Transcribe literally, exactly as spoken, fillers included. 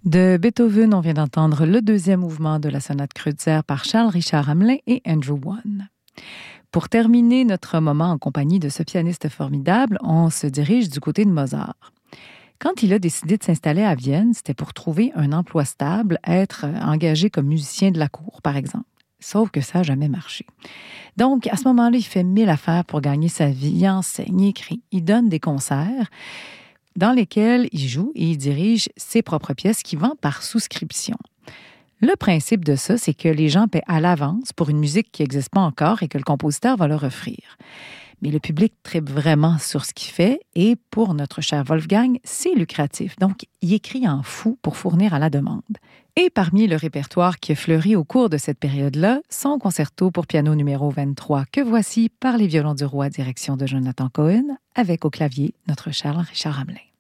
De Beethoven, on vient d'entendre le deuxième mouvement de la sonate Kreutzer par Charles-Richard Hamelin et Andrew Wan. Pour terminer notre moment en compagnie de ce pianiste formidable, on se dirige du côté de Mozart. Quand il a décidé de s'installer à Vienne, c'était pour trouver un emploi stable, être engagé comme musicien de la cour, par exemple. Sauf que ça n'a jamais marché. Donc, à ce moment-là, il fait mille affaires pour gagner sa vie. Il enseigne, il écrit, il donne des concerts dans lesquels il joue et il dirige ses propres pièces qu'il vend par souscription. Le principe de ça, c'est que les gens paient à l'avance pour une musique qui n'existe pas encore et que le compositeur va leur offrir. Mais le public tripe vraiment sur ce qu'il fait et pour notre cher Wolfgang, c'est lucratif. Donc, il écrit en fou pour fournir à la demande. Et parmi le répertoire qui a fleuri au cours de cette période-là, son concerto pour piano numéro vingt-trois, que voici par les violons du roi, direction de Jonathan Cohen, avec au clavier notre cher Richard Hamelin.